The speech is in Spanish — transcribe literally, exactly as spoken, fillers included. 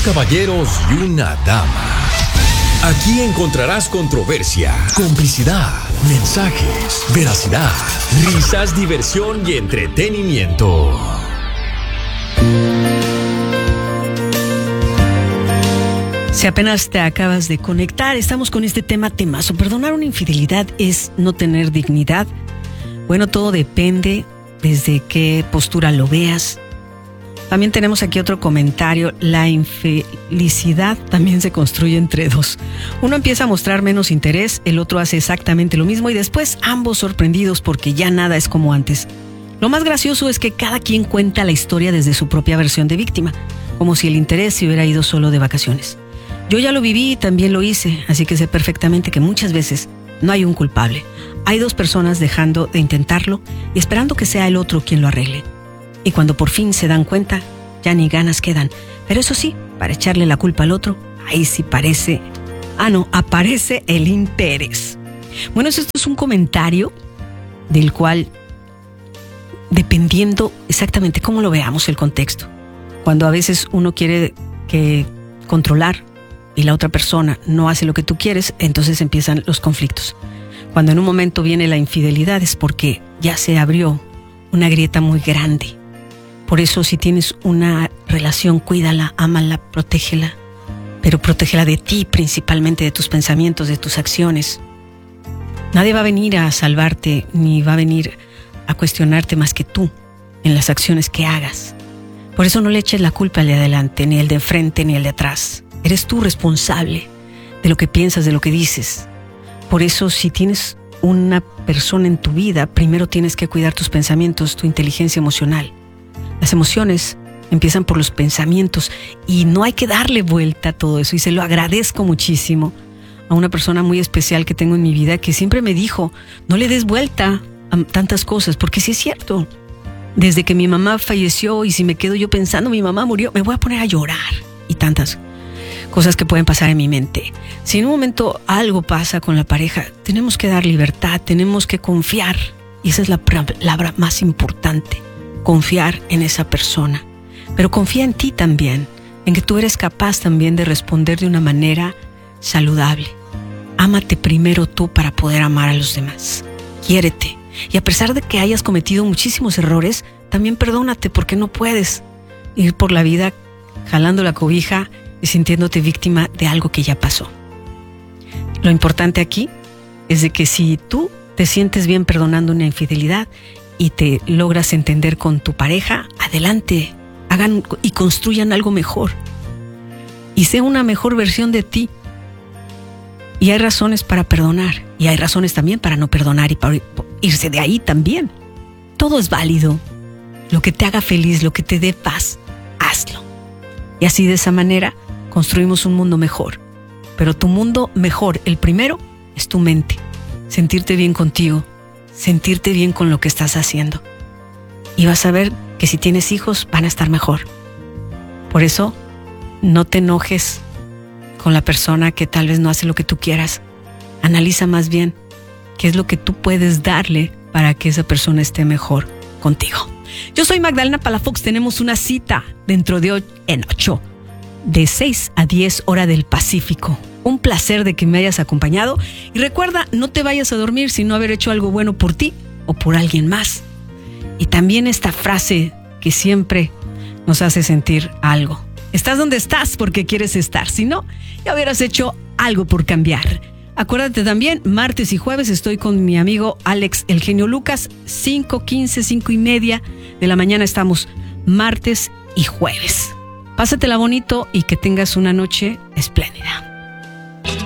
caballeros y una dama. Aquí encontrarás controversia, complicidad, mensajes, veracidad, risas, diversión y entretenimiento. Si apenas te acabas de conectar, estamos con este tema temazo. Perdonar una infidelidad es no tener dignidad. Bueno, todo depende desde qué postura lo veas. También tenemos aquí otro comentario. La infelicidad también se construye entre dos. Uno empieza a mostrar menos interés, el otro hace exactamente lo mismo y después ambos sorprendidos porque ya nada es como antes. Lo más gracioso es que cada quien cuenta la historia desde su propia versión de víctima, como si el interés se hubiera ido solo de vacaciones. Yo ya lo viví y también lo hice, así que sé perfectamente que muchas veces no hay un culpable. Hay dos personas dejando de intentarlo y esperando que sea el otro quien lo arregle. Y cuando por fin se dan cuenta, ya ni ganas quedan. Pero eso sí, para echarle la culpa al otro, ahí sí parece... Ah, no, aparece el interés. Bueno, esto es un comentario del cual, dependiendo exactamente cómo lo veamos el contexto, cuando a veces uno quiere que controlar y la otra persona no hace lo que tú quieres, entonces empiezan los conflictos. Cuando en un momento viene la infidelidad es porque ya se abrió una grieta muy grande. Por eso, si tienes una relación, cuídala, ámala, protégela, pero protégela de ti, principalmente de tus pensamientos, de tus acciones. Nadie va a venir a salvarte, ni va a venir a cuestionarte más que tú en las acciones que hagas. Por eso no le eches la culpa al de adelante, ni el de enfrente, ni el de atrás. Eres tú responsable de lo que piensas, de lo que dices. Por eso, si tienes una persona en tu vida, primero tienes que cuidar tus pensamientos, tu inteligencia emocional. Las emociones empiezan por los pensamientos y no hay que darle vuelta a todo eso, y se lo agradezco muchísimo a una persona muy especial que tengo en mi vida que siempre me dijo, no le des vuelta a tantas cosas, porque sí es cierto. Desde que mi mamá falleció y si me quedo yo pensando mi mamá murió, me voy a poner a llorar y tantas cosas que pueden pasar en mi mente. Si en un momento algo pasa con la pareja, tenemos que dar libertad, tenemos que confiar, y esa es la palabra más importante. Confiar en esa persona, pero confía en ti también, en que tú eres capaz también de responder de una manera saludable. Ámate primero tú para poder amar a los demás. Quiérete, y a pesar de que hayas cometido muchísimos errores, también perdónate, porque no puedes ir por la vida jalando la cobija y sintiéndote víctima de algo que ya pasó. Lo importante aquí es de que si tú te sientes bien perdonando una infidelidad y te logras entender con tu pareja, adelante, hagan y construyan algo mejor. Y sea una mejor versión de ti. Y hay razones para perdonar, y hay razones también para no perdonar y para irse de ahí también. Todo es válido. Lo que te haga feliz, lo que te dé paz, hazlo. Y así, de esa manera, construimos un mundo mejor. Pero tu mundo mejor, el primero, es tu mente. Sentirte bien contigo. Sentirte bien con lo que estás haciendo. Y vas a ver que si tienes hijos van a estar mejor. Por eso, no te enojes con la persona que tal vez no hace lo que tú quieras. Analiza más bien qué es lo que tú puedes darle para que esa persona esté mejor contigo. Yo soy Magdalena Palafox. Tenemos una cita dentro de ocho, en ocho, de seis a diez hora del Pacífico. Un placer de que me hayas acompañado. Y recuerda, no te vayas a dormir sin no haber hecho algo bueno por ti o por alguien más. Y también esta frase que siempre nos hace sentir algo. Estás donde estás porque quieres estar. Si no, ya hubieras hecho algo por cambiar. Acuérdate también, martes y jueves estoy con mi amigo Alex, el genio Lucas. cinco quince, cinco y media de la mañana estamos martes y jueves. Pásatela bonito y que tengas una noche espléndida.